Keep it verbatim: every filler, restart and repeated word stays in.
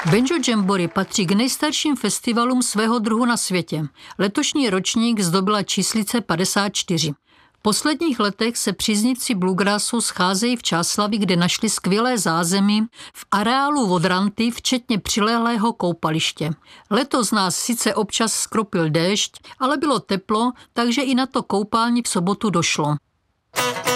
Banjo Jamboree patří k nejstarším festivalům svého druhu na světě. Letošní ročník zdobila číslice padesát čtyři. V posledních letech se příznivci bluegrassu scházejí v Čáslavi, kde našli skvělé zázemí v areálu Vodranty, včetně přilehlého koupaliště. Letos nás sice občas skropil déšť, ale bylo teplo, takže i na to koupání v sobotu došlo.